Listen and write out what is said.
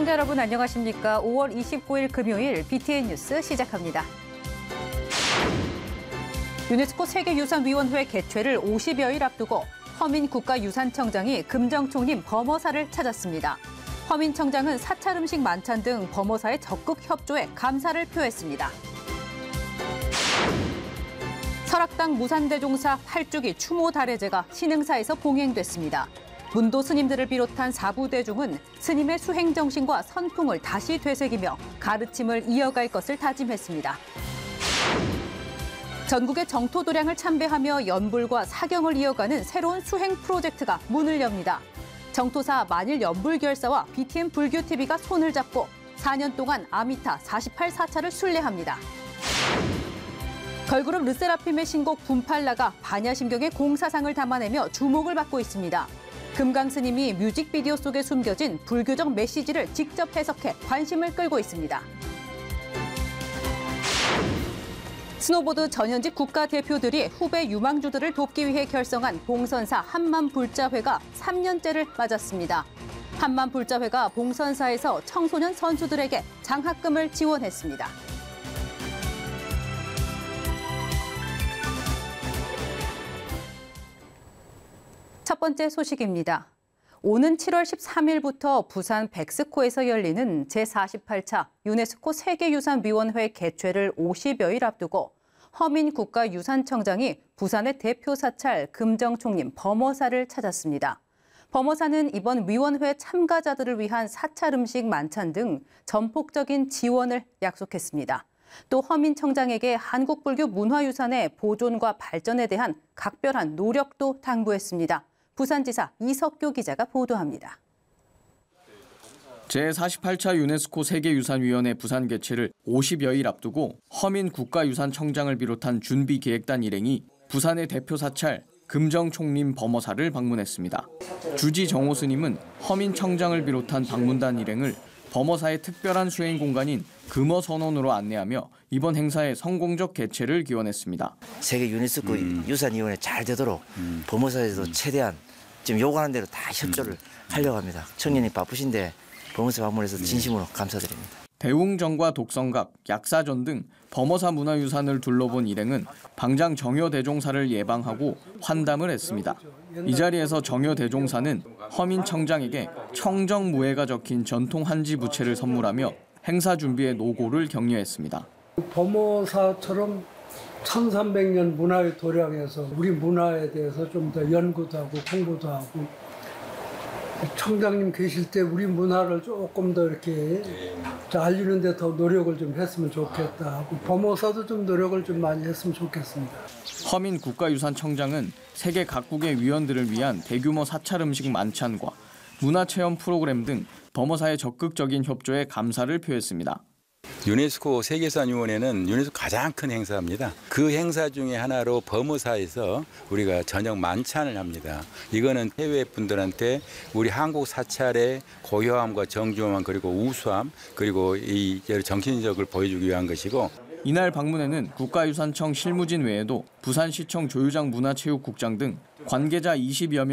시청자 여러분 안녕하십니까? 5월 29일 금요일 BTN 뉴스 시작합니다. 유네스코 세계유산위원회 개최를 50여일 앞두고 허민 국가유산청장이 금정총림 범어사를 찾았습니다. 허민 청장은 사찰 음식 만찬 등 범어사의 적극 협조에 감사를 표했습니다. 설악당 무산대종사 8주기 추모 달해제가 신흥사에서 봉행됐습니다. 문도 스님들을 비롯한 사부대중은 스님의 수행 정신과 선풍을 다시 되새기며 가르침을 이어갈 것을 다짐했습니다. 전국의 정토도량을 참배하며 연불과 사경을 이어가는 새로운 수행 프로젝트가 문을 엽니다. 정토사 만일연불결사와 BTN 불교TV가 손을 잡고 4년 동안 아미타 48사차를 순례합니다. 걸그룹 르세라핌의 신곡 분팔라가 반야심경의 공사상을 담아내며 주목을 받고 있습니다. 금강스님이 뮤직비디오 속에 숨겨진 불교적 메시지를 직접 해석해 관심을 끌고 있습니다. 스노보드 전현직 국가대표들이 후배 유망주들을 돕기 위해 결성한 봉선사 한만불자회가 3년째를 맞았습니다. 한만불자회가 봉선사에서 청소년 선수들에게 장학금을 지원했습니다. 첫 번째 소식입니다. 오는 7월 13일부터 부산 백스코에서 열리는 제48차 유네스코 세계유산위원회 개최를 50여일 앞두고 허민 국가유산청장이 부산의 대표 사찰 금정총림 범어사를 찾았습니다. 범어사는 이번 위원회 참가자들을 위한 사찰 음식 만찬 등 전폭적인 지원을 약속했습니다. 또 허민 청장에게 한국 불교 문화유산의 보존과 발전에 대한 각별한 노력도 당부했습니다. 부산지사 이석교 기자가 보도합니다. 제48차 유네스코 세계유산위원회 부산 개최를 50여일 앞두고 허민 국가유산청장을 비롯한 준비기획단 일행이 부산의 대표 사찰 금정총림 범어사를 방문했습니다. 주지 정호 스님은 허민 청장을 비롯한 방문단 일행을 범어사의 특별한 수행 공간인 금어선원으로 안내하며 이번 행사의 성공적 개최를 기원했습니다. 세계 유네스코 유산위원회 잘 되도록 범어사에서 최대한 지금 요구하는 대로 다 협조를 하려고 합니다. 청년이 바쁘신데 범어사 방문해서 진심으로 감사드립니다. 대웅전과 독성각, 약사전 등 범어사 문화유산을 둘러본 일행은 방장 정여대종사를 예방하고 환담을 했습니다. 이 자리에서 정여대종사는 허민 청장에게 청정무예가 적힌 전통 한지 부채를 선물하며 행사 준비의 노고를 격려했습니다. 범어사처럼 1300년 문화의 도량에서 우리 문화에 대해서 좀 더 연구도 하고 공부도 하고 청장님 계실 때 우리 문화를 조금 더 이렇게 알리는 데 더 노력을 좀 했으면 좋겠다 하고 범어사도 좀 노력을 좀 많이 했으면 좋겠습니다. 허민 국가유산청장은 세계 각국의 위원들을 위한 대규모 사찰 음식 만찬과 문화체험 프로그램 등 범어사의 적극적인 협조에 감사를 표했습니다. 유네스코 세계유산위원회는 유네스코 가장 큰 행사입니다. 그 행사 중에 하나로 범어사에서 우리가 저녁 만찬을 합니다. 이거는 해외 분들한테 우리 한국 사찰의 고요함과 정중함 그리고 우수함 그리고 이 정신력을 보여주기 위한 것이고 이날 방문에는 국가유산청 실무진 외에도 부산시청 조유장 문화체육국장 등 관계자 20여 명